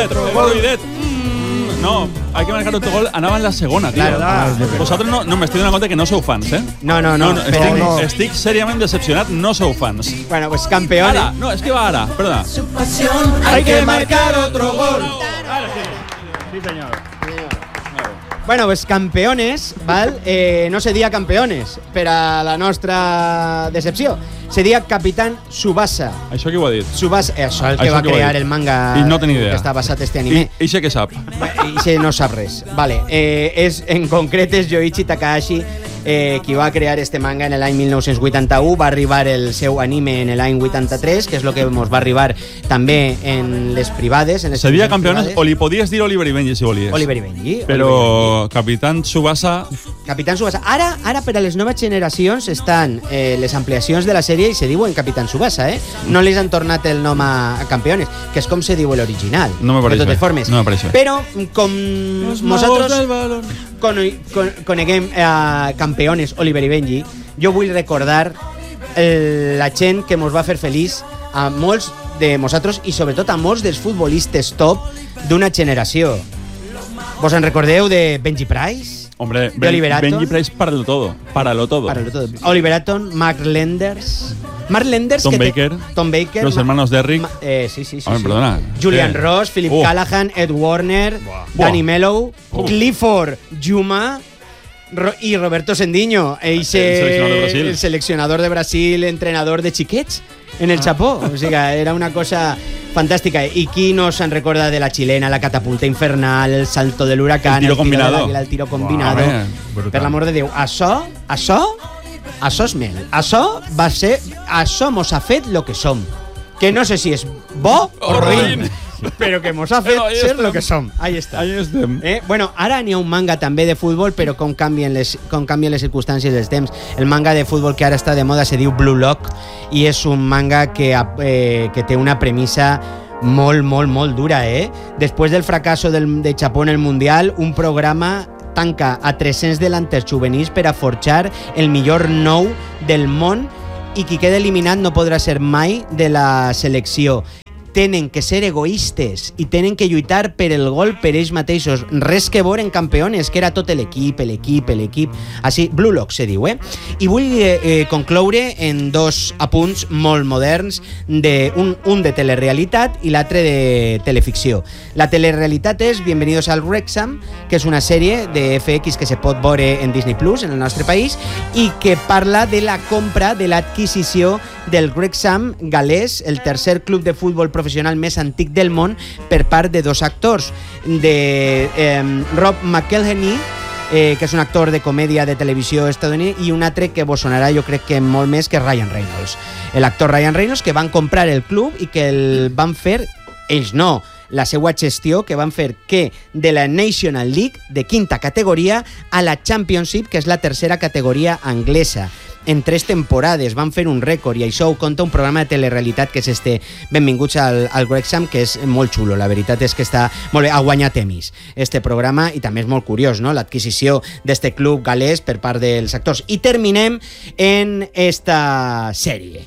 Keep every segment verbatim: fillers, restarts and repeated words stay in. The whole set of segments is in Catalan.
Pedro Boidet. No, hay que marcar otro gol. Anava en la segona, tio. Claro, ah, Vosaltres no, no m'estic donant compte que no sou fans, eh? No, no, no. no, no, però estic, no. estic seriament decepcionat, no sou fans. Bueno, pues campeones. Ara, no, és que va ara, perdona. Hay que marcar otro gol. Ara sí. Sí, senyor. Bueno, pues campeones, val? Eh, no se dia campeones per a la nostra decepció. Se dia Capitán Tsubasa. Això qui ho ha dit? Tsubasa, això el que Això va qui ho ha crear dit? el manga I no tenia idea. que està basat este anime. I, i sé que sap. I se no sap res. Vale. Eh, és, en concret és Yoichi Takahashi, eh, qui va crear este manga en l'any mil nou-cents vuitanta-u. Va arribar el seu anime en l'any vuitanta-tres, que és el que ens va arribar també en les privades. En les Seria campeones, privades. o li podies dir Oliver i Benji si volies. Oliver i Benji. Però Oliver Capitán Tsubasa... i Benji. Capitán Tsubasa. Ara, ara per a les noves generacions estan eh, les ampliacions de la sèrie i se diuen Capitán Tsubasa, eh? No li han tornat el nom a, a campeones, que és com se diu l'original. No me pareix de totes bé. formes. No me pareix bé. Però com nosaltres con, con, coneguem a campeones Oliver i Benji, jo vull recordar el, la gent que mos va fer feliç a molts de nosaltres i sobretot a molts dels futbolistes top d'una generació. Vos en recordeu de Benji Price? Hombre, de Oliver Atom? Benji Price para lo todo. Para lo todo. Para lo todo. Oliver Atom, Mark Lenders. Mark Lenders. Tom que Baker. Te, Tom Baker. Los Ma, hermanos Derrick. Ma, eh, sí, sí, sí. A ver, sí. perdona. Julian ¿Qué? Ross, Philip Uh. Callahan, Ed Warner, Buah. Danny Buah. Mello, Uh. Clifford Juma Ro y Roberto Sendiño. Eixe, El seleccionador de Brasil. El seleccionador de Brasil, entrenador de xiquets en el Chapó. O sea, era una cosa fantàstica. I qui no se'n recorda de la xilena, la catapulta infernal, el salto de l'huracán, El tiro el, combinado. de l'àguila, el tiro combinado. Uau, eh, per l'amor de Déu, això, això, això és mel. Això va ser... Això mos ha fet lo que som. Que no sé si és bo o O ruïn, ruïn. però que mos ha fet Però ahí ser estem. lo que som. Ahí està. Ahí estem. Eh? Bueno, ara n'hi ha un manga també de futbol, però com canvien les, com canvien les circumstàncies dels temps. El manga de futbol que ara està de moda se diu Blue Lock i és un manga que, eh, que té una premissa molt, molt, molt dura, eh? Després del fracasso del, de Japó en el Mundial, un programa tanca a tres-cents delanters juvenils per a forjar el millor nou del món i qui queda eliminat no podrà ser mai de la selecció. Tenen que ser egoistes i tenen que lluitar per el gol per ells mateixos. Res que veure en campeones, que era tot l'equip, l'equip, l'equip... Així, Blue Lock se diu, eh? I vull eh, eh, concloure en dos apunts molt moderns, de, un, un de telerealitat i l'altre de teleficció. La telerealitat és Bienvenidos al Wrexham, que és una sèrie de F X que se pot veure en Disney Plus, en el nostre país, i que parla de la compra, de l'adquisició del Wrexham galès, el tercer club de futbol professional més antic del món, per part de dos actors, de eh, Rob McElhenney, eh, que és un actor de comèdia de televisió estadounidense, i un altre que vos sonarà jo crec que molt més, que és Ryan Reynolds. L'actor Ryan Reynolds, que van comprar el club i que el van fer, ells no, la seva gestió, que van fer que de la National League, de quinta categoria, a la Championship, que és la tercera categoria anglesa. En tres temporades van fer un rècord i això ho conta un programa de telerealitat que és este Benvinguts al, al Wrexham, que és molt xulo. La veritat és que està molt bé, ha guanyat Emmys este programa i també és molt curiós, no? L'adquisició d'este club galès per part dels actors. I terminem en esta sèrie.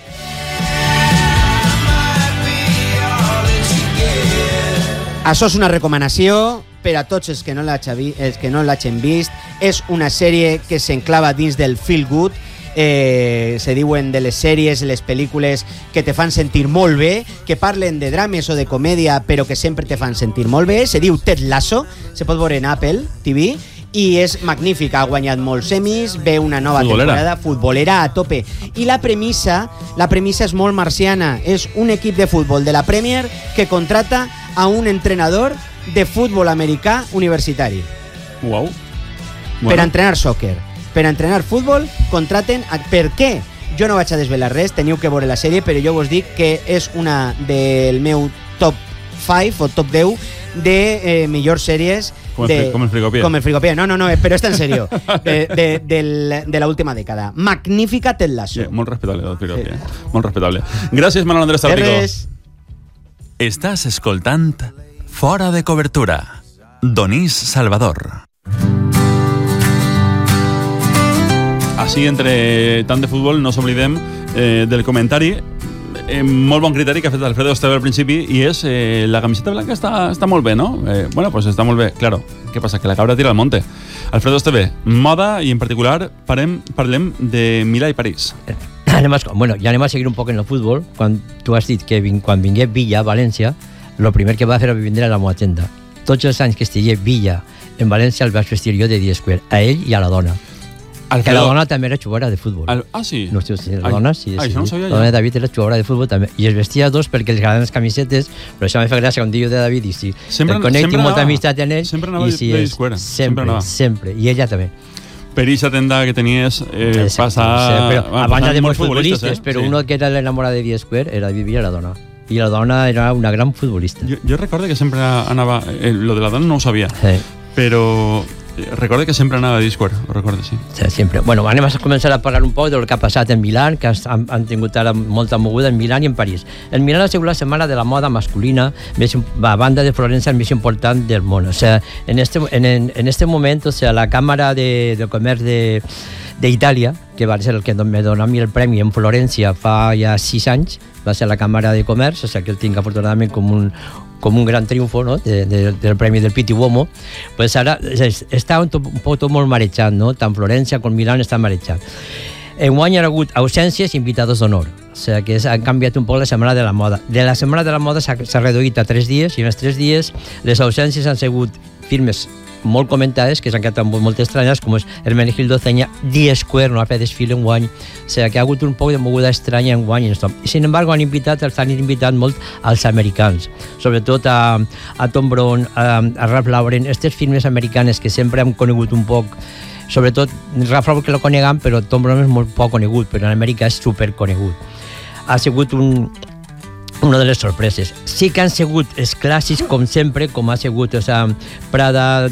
Això és una recomanació per a tots els que no l'hagin vist. És una sèrie que s'enclava dins del feel good. Eh, se diuen de les sèries, les pel·lícules que te fan sentir molt bé, que parlen de drames o de comèdia, però que sempre te fan sentir molt bé. Se diu Ted Lasso, se pot veure en Apple T V i és magnífica, ha guanyat molts Emmys, ve una nova futbolera. temporada, futbolera a tope. I la premissa, la premissa és molt marciana, és un equip de futbol de la Premier que contrata a un entrenador de futbol americà universitari. Uau. Bueno. Per entrenar sòquer. Per entrenar futbol, contraten... A... Per què? Jo no vaig a desvelar res, teniu que veure la sèrie, però jo vos dic que és una del meu top cinc o top deu de eh, millors sèries... Com el, de, com el fricopia. Com el fricopia. No, no, no, però està en serio. De, de, de, de la última dècada. Magnífica Ted Lasso. Sí, molt respetable, el fricopia. Sí. Molt respetable. Gràcies, Manuel Andrés Tártico. Res. Estàs escoltant Fora de Cobertura. Donís Salvador. Així, entre tant de futbol, no s'oblidem eh, del comentari. eh, molt bon criteri que ha fet Alfredo Esteve al principi i és eh, la camiseta blanca està, està molt bé, no? Eh, bueno, pues està molt bé, claro. Què passa? Que la cabra tira al monte. Alfredo Esteve, moda i en particular parem, parlem de Milà i París. Anem a, bueno, ja anem a seguir un poc en el futbol. Quan tu has dit que vin, quan vingué Villa a València, el primer que va fer va vindre a la meva tenda. Tots els anys que estigué Villa en València el vaig vestir jo de Diez Square, a ell i a la dona. Alfredo... Que la dona també era jugadora de futbol. Al... Ah, sí? No, sí, la dona sí. Ai, sí. això no sabia la dona de David era jugadora de futbol també. I es vestia dos perquè els agradaven les camisetes, però això m'ha fet gràcia quan diu de David i sí. Sempre, el conec, tinc molta amistat en ell. Sempre anava i sí, de Discord. Sempre, sempre, sempre. I ella també. Per aquesta tenda que tenies eh, passar... Sí, però bueno, a banda de molts futbolistes, futbolistes eh? però sí. Uno que era l'enamorat de Diez Square era David Villa, la dona. I la dona era una gran futbolista. Jo, jo recordo que sempre anava... Eh, lo de la dona no ho sabia, sí. però... Recordo que sempre anava a Discord, ho recordo, sí. Sí, sempre. Bueno, anem a començar a parlar un poc del que ha passat en Milà, que han, han tingut ara molta moguda en Milà i en París. En Milà ha sigut la setmana de la moda masculina, més, a banda de Florència, el més important del món. O sea, en este, en, en este moment, o sea, la Càmera de, de Comerç de, d'Itàlia, que va ser el que me donà a mi el premi en Florència fa ja sis anys, va ser la Càmera de Comerç, o sea, que el tinc afortunadament com un com un gran triomfo, no? de, de, del premi del Pitti Uomo, pues ara està un, un poc tot molt marejat, no? Tant Florència com Milà està marejat. Enguany hi ha hagut ausències i invitados d'honor, o sigui que han canviat un poc la setmana de la moda. De la setmana de la moda s'ha reduït a tres dies, i en els tres dies les ausències han sigut firmes molt comentades, que s'han quedat molt, molt estranyes, com és Hermenegildo Ceña, Diez Square no ha fet desfile enguany, o sigui que ha hagut un poc de moguda estranya enguany. I sin embargo han invitat, els han invitat molt als americans, sobretot a, a Thom Browne, a, a Ralph Lauren, aquestes firmes americanes que sempre hem conegut un poc, sobretot Ralph Lauren que lo conegam, però Thom Browne és molt poc conegut, però en Amèrica és superconegut. Ha sigut un una de les sorpreses. Sí que han sigut els clàssics, com sempre, com ha sigut o sea, Prada,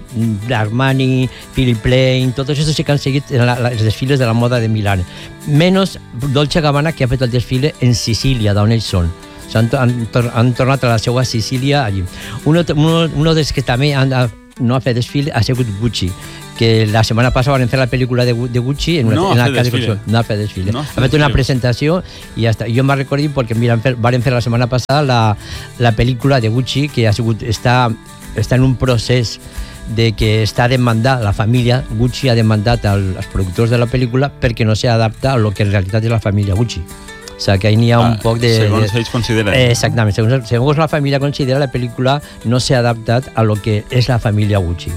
Armani, Philip Plein, tot això sí que han seguit la, la, els desfiles de la moda de Milà. Menys Dolce Gabbana, que ha fet el desfile en Sicília, d'on ells són. O sigui, han, han, han tornat a la seva Sicília allí. Uno, uno, uno dels que també han, no ha fet desfile ha sigut Gucci, que la setmana passada van fer la pel·lícula de, de Gucci en, una, no en la casa de no ha fet desfile. No ha fet una presentació i ja està. Jo me'n recordo perquè van fer, van fer la setmana passada la, la pel·lícula de Gucci, que ha sigut, està, està en un procés de que està demandat, la família Gucci ha demandat als productors de la pel·lícula perquè no s'adapta a lo que en realitat és la família Gucci. O sigui, que ahí n'hi ha un ah, poc de... Segons ells consideren. Eh, exactament. Segons, segons la família considera, la pel·lícula no s'ha adaptat a lo que és la família Gucci.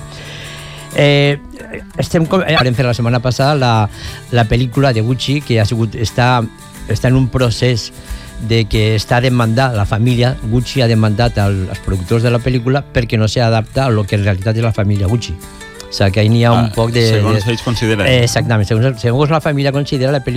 Eh, estem com... eh, vam fer la setmana passada la, la pel·lícula de Gucci, que ha sigut, està, està en un procés de que està demandat, la família Gucci ha demandat als productors de la pel·lícula perquè no s'adapta a lo que en realitat és la família Gucci. O sigui, que ahí n'hi ha un ah, poc de... Segons ells consideren. Eh, exactament. Segons, segons la família considera, la pel·lícula